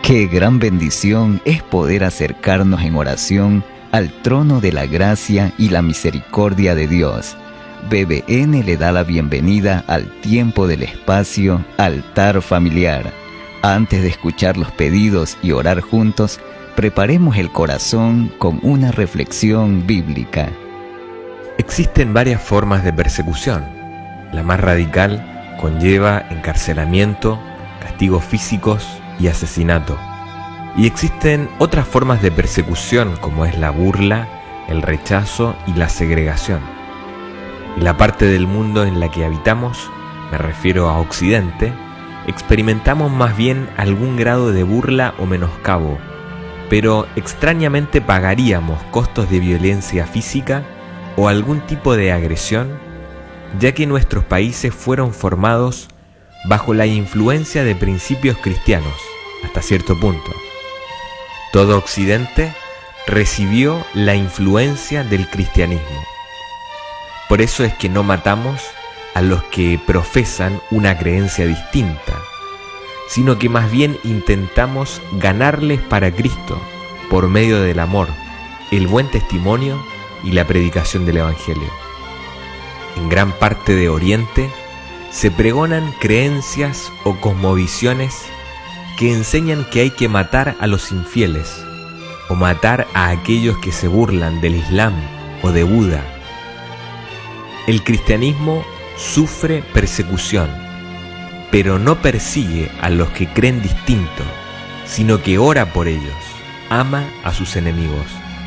Qué gran bendición es poder acercarnos en oración al trono de la gracia y la misericordia de Dios. BBN le da la bienvenida al tiempo del espacio Altar Familiar. Antes de escuchar los pedidos y orar juntos, preparemos el corazón con una reflexión bíblica. Existen varias formas de persecución. La más radical conlleva encarcelamiento, castigos físicos y asesinato. Y existen otras formas de persecución como es la burla, el rechazo y la segregación. En la parte del mundo en la que habitamos, me refiero a Occidente, experimentamos más bien algún grado de burla o menoscabo, pero extrañamente pagaríamos costos de violencia física o algún tipo de agresión, ya que nuestros países fueron formados bajo la influencia de principios cristianos, hasta cierto punto. Todo Occidente recibió la influencia del cristianismo. Por eso es que no matamos a los que profesan una creencia distinta, sino que más bien intentamos ganarles para Cristo por medio del amor, el buen testimonio y la predicación del Evangelio. En gran parte de Oriente se pregonan creencias o cosmovisiones que enseñan que hay que matar a los infieles o matar a aquellos que se burlan del Islam o de Buda. El cristianismo sufre persecución, pero no persigue a los que creen distinto, sino que ora por ellos, ama a sus enemigos.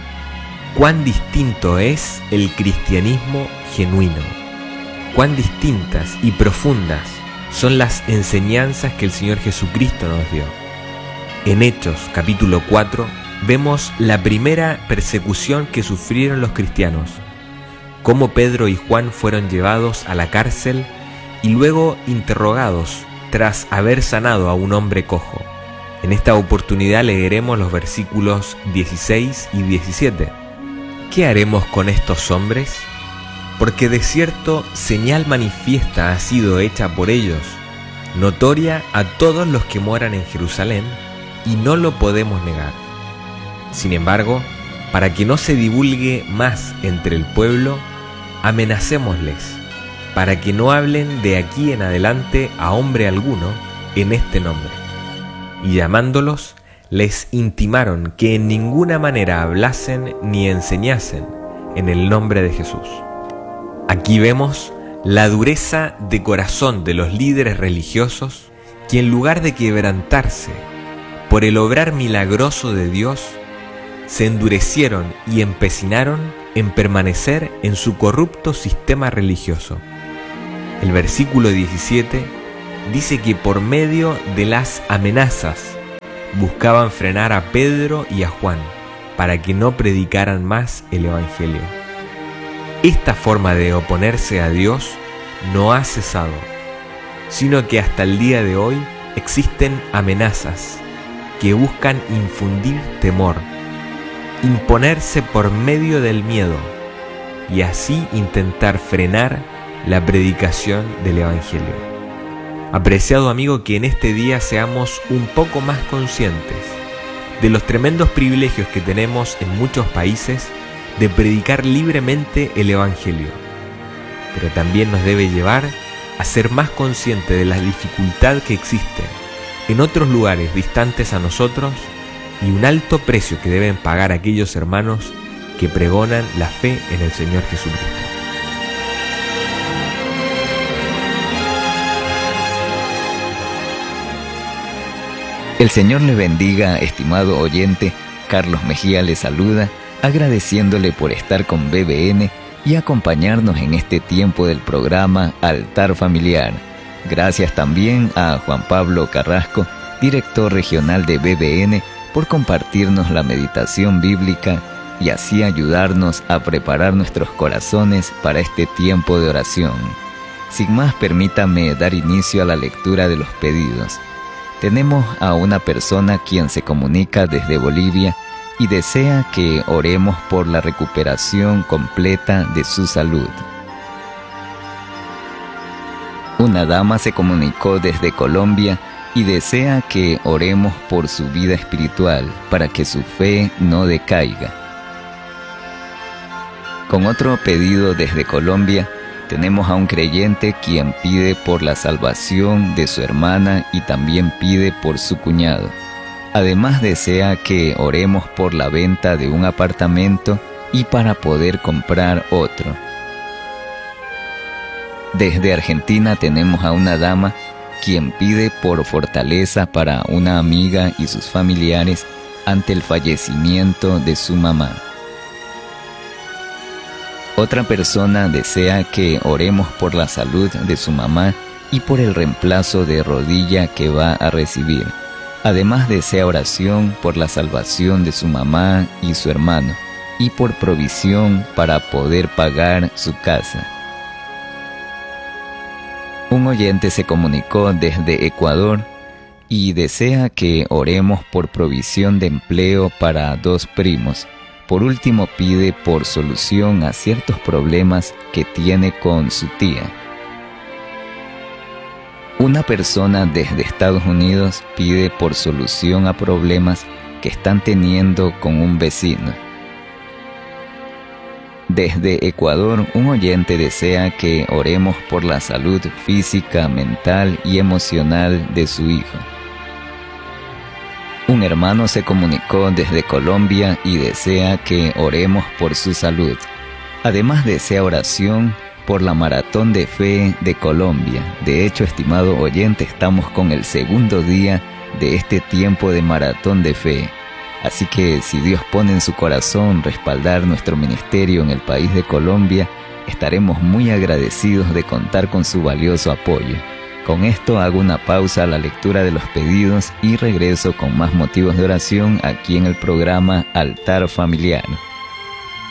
Cuán distinto es el cristianismo genuino, cuán distintas y profundas son las enseñanzas que el Señor Jesucristo nos dio. En Hechos capítulo 4 vemos la primera persecución que sufrieron los cristianos, cómo Pedro y Juan fueron llevados a la cárcel y luego interrogados tras haber sanado a un hombre cojo. En esta oportunidad leeremos los versículos 16 y 17. ¿Qué haremos con estos hombres? Porque de cierto señal manifiesta ha sido hecha por ellos, notoria a todos los que moran en Jerusalén, y no lo podemos negar. Sin embargo, para que no se divulgue más entre el pueblo, amenacémosles, para que no hablen de aquí en adelante a hombre alguno en este nombre. Y llamándolos, les intimaron que en ninguna manera hablasen ni enseñasen en el nombre de Jesús. Aquí vemos la dureza de corazón de los líderes religiosos que en lugar de quebrantarse por el obrar milagroso de Dios, se endurecieron y empecinaron en permanecer en su corrupto sistema religioso. El versículo 17 dice que por medio de las amenazas buscaban frenar a Pedro y a Juan para que no predicaran más el Evangelio. Esta forma de oponerse a Dios no ha cesado, sino que hasta el día de hoy existen amenazas que buscan infundir temor, imponerse por medio del miedo y así intentar frenar la predicación del Evangelio. Apreciado amigo, que en este día seamos un poco más conscientes de los tremendos privilegios que tenemos en muchos países de predicar libremente el Evangelio, pero también nos debe llevar a ser más conscientes de la dificultad que existe en otros lugares distantes a nosotros y un alto precio que deben pagar aquellos hermanos que pregonan la fe en el Señor Jesucristo. El Señor le bendiga, estimado oyente. Carlos Mejía le saluda, agradeciéndole por estar con BBN y acompañarnos en este tiempo del programa Altar Familiar. Gracias también a Juan Pablo Carrasco, director regional de BBN, por compartirnos la meditación bíblica y así ayudarnos a preparar nuestros corazones para este tiempo de oración. Sin más, permítame dar inicio a la lectura de los pedidos. Tenemos a una persona quien se comunica desde Bolivia y desea que oremos por la recuperación completa de su salud. Una dama se comunicó desde Colombia y desea que oremos por su vida espiritual para que su fe no decaiga. Con otro pedido desde Colombia, tenemos a un creyente quien pide por la salvación de su hermana y también pide por su cuñado. Además desea que oremos por la venta de un apartamento y para poder comprar otro. Desde Argentina tenemos a una dama quien pide por fortaleza para una amiga y sus familiares ante el fallecimiento de su mamá. Otra persona desea que oremos por la salud de su mamá y por el reemplazo de rodilla que va a recibir. Además desea oración por la salvación de su mamá y su hermano y por provisión para poder pagar su casa. Un oyente se comunicó desde Ecuador y desea que oremos por provisión de empleo para 2 primos. Por último, pide por solución a ciertos problemas que tiene con su tía. Una persona desde Estados Unidos pide por solución a problemas que están teniendo con un vecino. Desde Ecuador, un oyente desea que oremos por la salud física, mental y emocional de su hijo. Un hermano se comunicó desde Colombia y desea que oremos por su salud. Además desea oración por la Maratón de Fe de Colombia. De hecho, estimado oyente, estamos con el 2º día de este tiempo de Maratón de Fe. Así que si Dios pone en su corazón respaldar nuestro ministerio en el país de Colombia, estaremos muy agradecidos de contar con su valioso apoyo. Con esto hago una pausa a la lectura de los pedidos y regreso con más motivos de oración aquí en el programa Altar Familiar.